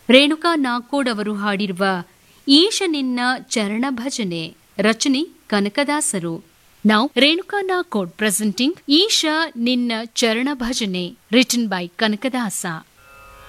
ರೇಣುಕಾ ನಾಕೋಡ್ ಅವರು ಹಾಡಿರುವ ಈಶ ನಿನ್ನ ಚರಣ ಭಜನೆ, ರಚನೆ ಕನಕದಾಸರು. ನಾವು ರೇಣುಕಾ ನಾಕೋಡ್ ಪ್ರೆಸೆಂಟಿಂಗ್ ಈಶ ನಿನ್ನ ಚರಣ ಭಜನೆ, ರಿಟನ್ ಬೈ ಕನಕದಾಸ.